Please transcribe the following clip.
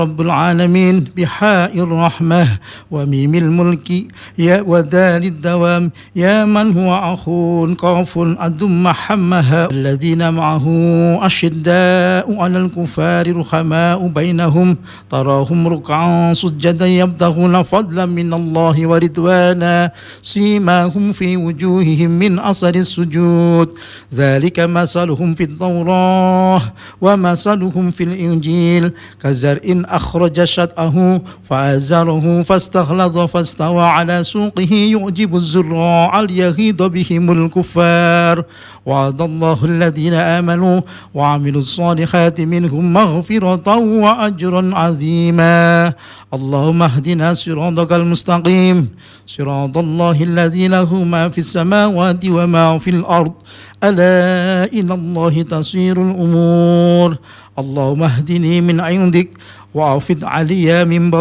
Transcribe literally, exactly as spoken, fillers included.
رب العالمين بحاء الرحمة وميم الملك يا ودال الدوام يا من هو أخو قاف أدم حمها الذين معه أشداء على الكفار رحماء بينهم تراهم ركعا سجدا يبتغون فضلا من الله ورضوانا سيماهم في وجوههم من أثر السجود ذلك مثلهم في التوراة ومثلهم في الإنجيل كزرع أخرج شطأه فآزره فاستغلظ فاستوى على سوقه يعجب الزراع ليغيظ بهم الكفار وعد الله الذين آمنوا وعملوا الصالحات منهم مغفرة وأجرا عظيما اللهم اهدنا صراطك المستقيم صراط الله الذي له ما في السماوات وما في الأرض ألا إلى الله تصير الأمور اللهم اهدني من عندك وأفض علي من